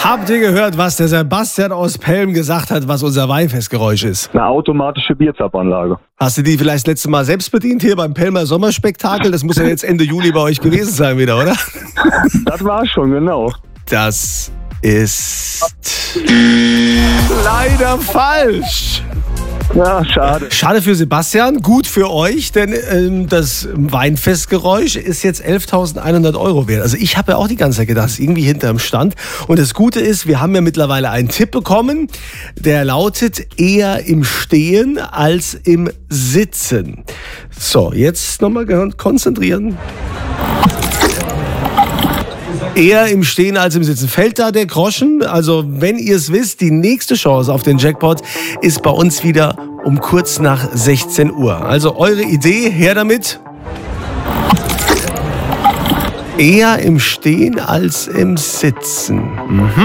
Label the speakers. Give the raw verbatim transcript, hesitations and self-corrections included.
Speaker 1: Habt ihr gehört, was der Sebastian aus Pelm gesagt hat, was unser Weinfestgeräusch ist?
Speaker 2: Eine automatische Bierzapfanlage.
Speaker 1: Hast du die vielleicht das letzte Mal selbst bedient hier beim Pelmer Sommerspektakel? Das muss ja jetzt Ende Juli bei euch gewesen sein wieder, oder?
Speaker 2: Das war schon, genau.
Speaker 1: Das ist leider falsch.
Speaker 2: Ja, schade.
Speaker 1: Schade für Sebastian, gut für euch, denn ähm, das Weinfestgeräusch ist jetzt elftausendeinhundert Euro wert. Also ich habe ja auch die ganze Zeit gedacht, es ist irgendwie hinterm Stand. Und das Gute ist, wir haben ja mittlerweile einen Tipp bekommen, der lautet eher im Stehen als im Sitzen. So, jetzt nochmal konzentrieren. Eher im Stehen als im Sitzen. Fällt da der Groschen? Also wenn ihr es wisst, die nächste Chance auf den Jackpot ist bei uns wieder um kurz nach sechzehn Uhr. Also eure Idee, her damit. Eher im Stehen als im Sitzen. Mhm.